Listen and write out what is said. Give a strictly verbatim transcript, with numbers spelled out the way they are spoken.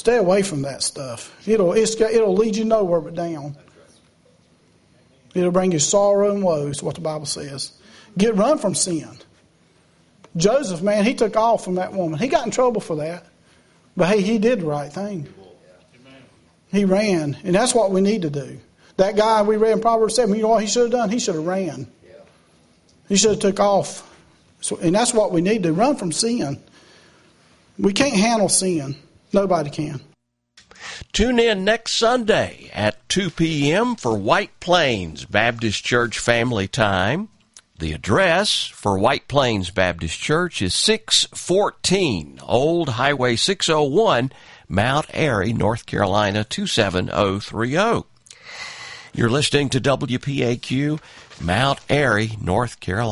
Stay away from that stuff. It'll it's, it'll lead you nowhere but down. It'll bring you sorrow and woe, is what the Bible says. Get run from sin. Joseph, man, he took off from that woman. He got in trouble for that. But hey, he did the right thing. He ran. And that's what we need to do. That guy we read in Proverbs seven, you know what he should have done? He should have ran. He should have took off. So, and that's what we need to do. Run from sin. We can't handle sin. Nobody can. Tune in next Sunday at two p.m. for White Plains Baptist Church Family Time. The address for White Plains Baptist Church is six fourteen Old Highway six oh one, Mount Airy, North Carolina two seven oh three oh. You're listening to W P A Q, Mount Airy, North Carolina.